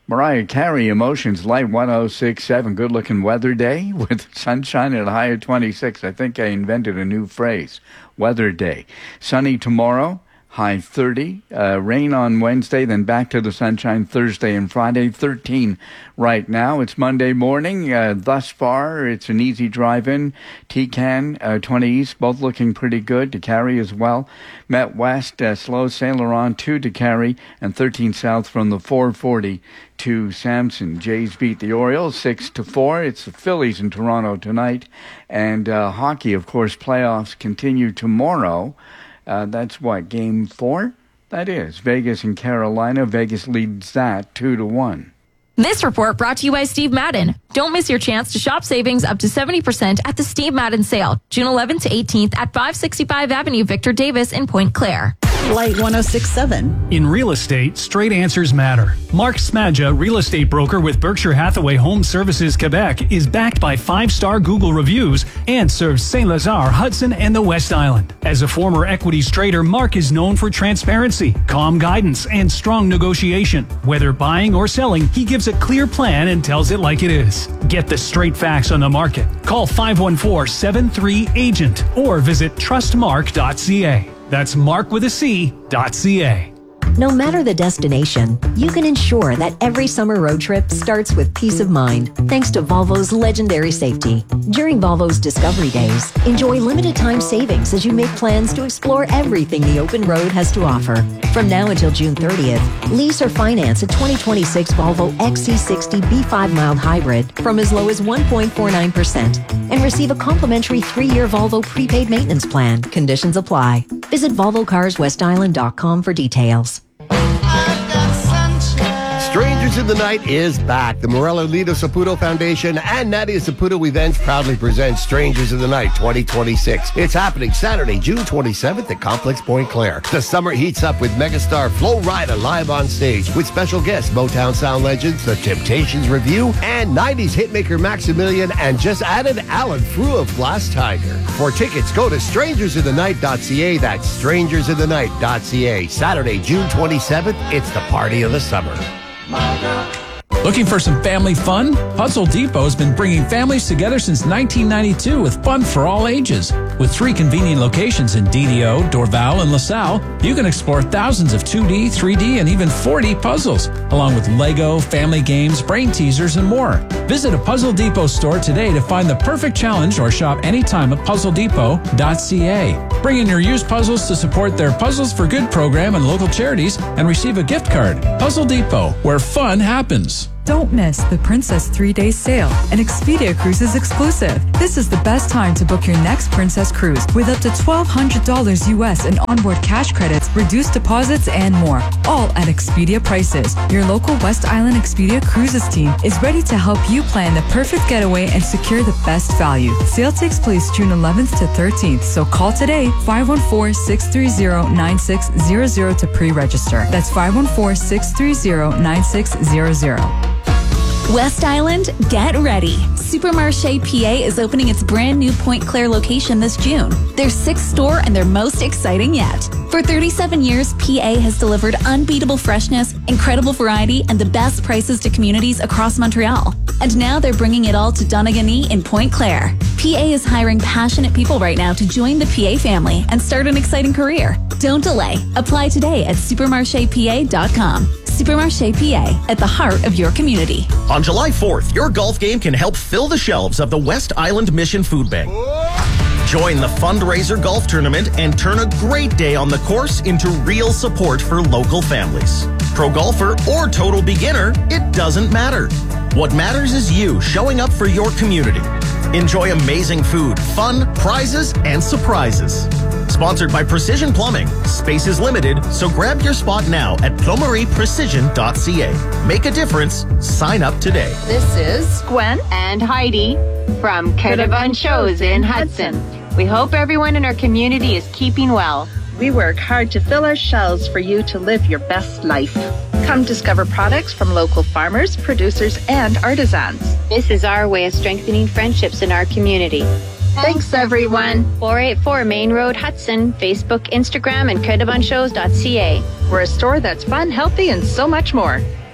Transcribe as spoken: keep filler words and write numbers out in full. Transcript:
Mariah Carey, Emotions, Light one oh six point seven. Good-looking weather day with sunshine at a high of twenty-six. I think I invented a new phrase, weather day. Sunny tomorrow, high thirty. Uh, rain on Wednesday, then back to the sunshine Thursday and Friday, thirteen right now. It's Monday morning. Uh, thus far, it's an easy drive-in. T-Can, uh, twenty East, both looking pretty good. DeCarry as well. Met West, uh, slow. Saint Laurent to DeCarry, and thirteen South from the four forty to Samson. Jays beat the Orioles six to four. It's the Phillies in Toronto tonight. And uh, hockey, of course, playoffs continue tomorrow. Uh, that's what, game four? That is. Vegas and Carolina. Vegas leads that two to one. This report brought to you by Steve Madden. Don't miss your chance to shop savings up to seventy percent at the Steve Madden sale, June eleventh to eighteenth at five sixty-five Avenue Victor Davis in Point Claire. Light one oh six point seven. In real estate, straight answers matter. Mark Smadja, real estate broker with Berkshire Hathaway Home Services Quebec, is backed by five-star Google reviews and serves Saint-Lazare, Hudson, and the West Island. As a former equities trader, Mark is known for transparency, calm guidance, and strong negotiation. Whether buying or selling, he gives a clear plan and tells it like it is. Get the straight facts on the market. Call five one four, seven three, agent or visit trust mark dot c a. That's Mark with a C, dot C-A. No matter the destination, you can ensure that every summer road trip starts with peace of mind thanks to Volvo's legendary safety. During Volvo's Discovery Days, enjoy limited time savings as you make plans to explore everything the open road has to offer. From now until June thirtieth, lease or finance a twenty twenty-six Volvo X C sixty B five mild hybrid from as low as one point four nine percent and receive a complimentary three-year Volvo prepaid maintenance plan. Conditions apply. Visit Volvo Cars West Island dot com for details. Strangers in the Night is back. The Morello Lido Saputo Foundation and Nadia Saputo Events proudly present Strangers in the Night twenty twenty-six. It's happening Saturday, June twenty-seventh at Complex Point Claire. The summer heats up with megastar Flo Rida live on stage with special guests Motown sound legends, The Temptations Review, and nineties hitmaker Maximilian, and just added Alan Frew of Glass Tiger. For tickets, go to strangers in the night dot c a. That's strangers in the night dot c a. Saturday, June twenty-seventh. It's the party of the summer. Looking for some family fun? Puzzle Depot has been bringing families together since nineteen ninety-two with fun for all ages. With three convenient locations in D D O, Dorval, and LaSalle, you can explore thousands of two D, three D, and even four D puzzles, along with Lego, family games, brain teasers, and more. Visit a Puzzle Depot store today to find the perfect challenge or shop anytime at puzzle depot dot c a. Bring in your used puzzles to support their Puzzles for Good program and local charities and receive a gift card. Puzzle Depot, where fun happens. Don't miss the Princess three-Day Sale, an Expedia Cruises exclusive. This is the best time to book your next Princess cruise with up to twelve hundred dollars U S in onboard cash credits, reduced deposits, and more, all at Expedia prices. Your local West Island Expedia Cruises team is ready to help you plan the perfect getaway and secure the best value. Sale takes place June eleventh to thirteenth, so call today, five one four, six three zero, nine six zero zero to pre-register. That's five one four, six three zero, nine six zero zero. West Island, get ready. Supermarché P A is opening its brand new Point Claire location this June. Their sixth store and their most exciting yet. For thirty-seven years, P A has delivered unbeatable freshness, incredible variety, and the best prices to communities across Montreal. And now they're bringing it all to Donegal in Point Claire. P A is hiring passionate people right now to join the P A family and start an exciting career. Don't delay. Apply today at supermarché p a dot com. Supermarché P A, at the heart of your community. On July fourth, your golf game can help fill the shelves of the West Island Mission Food Bank. Join the fundraiser golf tournament and turn a great day on the course into real support for local families. Pro golfer or total beginner, it doesn't matter. What matters is you showing up for your community. Enjoy amazing food, fun, prizes, and surprises. Sponsored by Precision Plumbing. Space is limited, so grab your spot now at plumerie precision dot c a. Make a difference. Sign up today. This is Gwen and Heidi from Caravan Shows in Hudson. We hope everyone in our community is keeping well. We work hard to fill our shelves for you to live your best life. Come discover products from local farmers, producers, and artisans. This is our way of strengthening friendships in our community. Thanks, everyone. four eighty-four Main Road, Hudson. Facebook, Instagram, and caravan shows dot c a. We're a store that's fun, healthy, and so much more.